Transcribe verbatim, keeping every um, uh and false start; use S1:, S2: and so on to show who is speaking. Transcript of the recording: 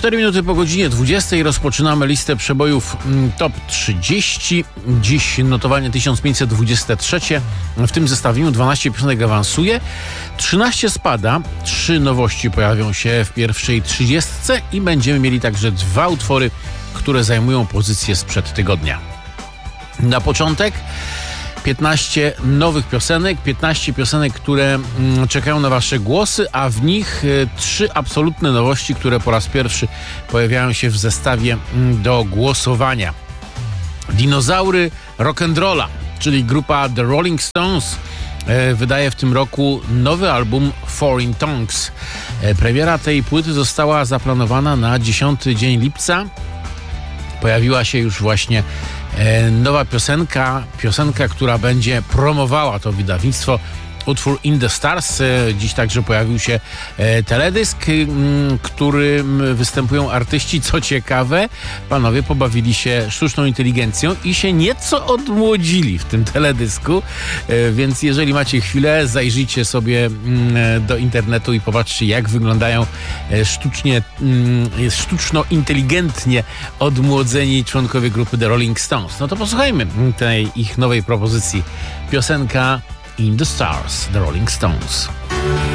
S1: cztery minuty po godzinie dwudziestej rozpoczynamy listę przebojów Top trzydzieści. Dziś notowanie tysiąc pięćset dwadzieścia trzy. W tym zestawieniu dwanaście piosenek awansuje, trzynaście spada, trzy nowości pojawią się w pierwszej trzydziestce i będziemy mieli także dwa utwory, które zajmują pozycję sprzed tygodnia. Na początek piętnaście nowych piosenek, piętnaście piosenek, które mm, czekają na wasze głosy, a w nich y, trzy absolutne nowości, które po raz pierwszy pojawiają się w zestawie mm, do głosowania. Dinozaury rock'n'rolla, czyli grupa The Rolling Stones, y, wydaje w tym roku nowy album Foreign Tongues. Y, premiera tej płyty została zaplanowana na dziesiąty dzień lipca. Pojawiła się już właśnie nowa piosenka, piosenka, która będzie promowała to wydawnictwo, utwór In the Stars. Dziś także pojawił się teledysk, którym występują artyści. Co ciekawe, panowie pobawili się sztuczną inteligencją i się nieco odmłodzili w tym teledysku, więc jeżeli macie chwilę, zajrzyjcie sobie do internetu i popatrzcie, jak wyglądają sztucznie, sztuczno-inteligentnie odmłodzeni członkowie grupy The Rolling Stones. No to posłuchajmy tej ich nowej propozycji. Piosenka In the Stars, The Rolling Stones.